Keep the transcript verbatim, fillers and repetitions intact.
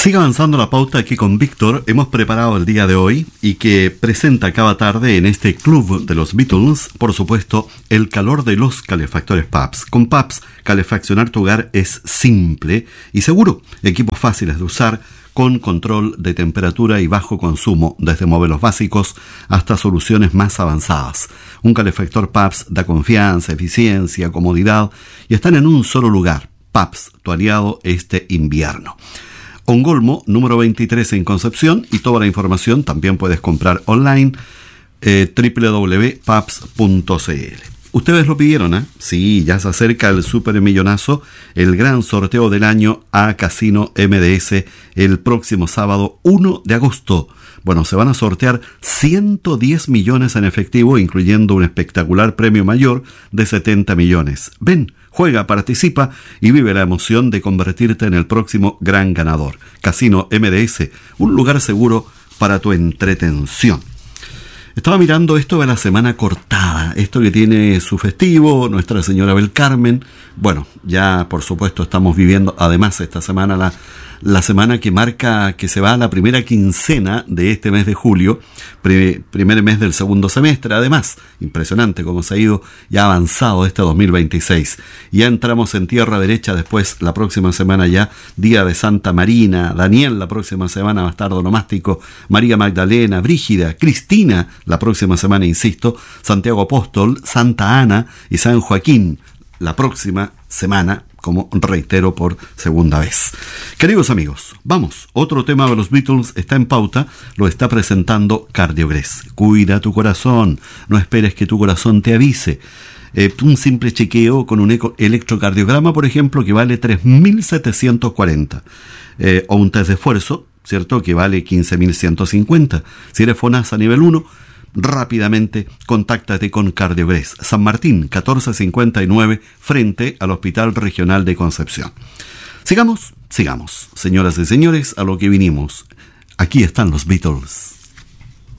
Sigue avanzando la pauta aquí con Víctor. Hemos preparado el día de hoy y que presenta cada tarde en este club de los Beatles, por supuesto, el calor de los calefactores P A P S. Con P A P S, calefaccionar tu hogar es simple y seguro. Equipos fáciles de usar, con control de temperatura y bajo consumo, desde modelos básicos hasta soluciones más avanzadas. Un calefactor P A P S da confianza, eficiencia, comodidad y están en un solo lugar. P A P S, tu aliado este invierno. Ongolmo, número veintitrés en Concepción, y toda la información también puedes comprar online, eh, doble u doble u doble u punto p a p s punto c l. Ustedes lo pidieron, ¿eh? Sí, ya se acerca el Super Millonazo, el gran sorteo del año a Casino M D S el próximo sábado uno de agosto. Bueno, se van a sortear ciento diez millones en efectivo, incluyendo un espectacular premio mayor de setenta millones. Ven, juega, participa y vive la emoción de convertirte en el próximo gran ganador. Casino M D S, un lugar seguro para tu entretención. Estaba mirando esto de la semana cortada, esto que tiene su festivo, Nuestra Señora del Carmen. Bueno, ya por supuesto estamos viviendo además esta semana la, la semana que marca que se va a la primera quincena de este mes de julio, pre, primer mes del segundo semestre. Además, impresionante cómo se ha ido ya avanzado este dos mil veintiséis. Ya entramos en tierra derecha después, la próxima semana ya, Día de Santa Marina, Daniel la próxima semana, Bastardo Nomástico, María Magdalena, Brígida, Cristina, la próxima semana, insisto, Santiago Apóstol, Santa Ana y San Joaquín, la próxima semana, como reitero por segunda vez. Queridos amigos, vamos, otro tema de los Beatles está en pauta, lo está presentando Cardiogrés. Cuida tu corazón, no esperes que tu corazón te avise. Eh, un simple chequeo con un eco- electrocardiograma, por ejemplo, que vale tres mil setecientos cuarenta, eh, o un test de esfuerzo, ¿cierto?, que vale quince mil ciento cincuenta. Si eres FONASA nivel uno, rápidamente contáctate con Cardiogrés. San Martín, catorce cincuenta y nueve, frente al Hospital Regional de Concepción. Sigamos, sigamos. Señoras y señores, a lo que vinimos. Aquí están los Beatles.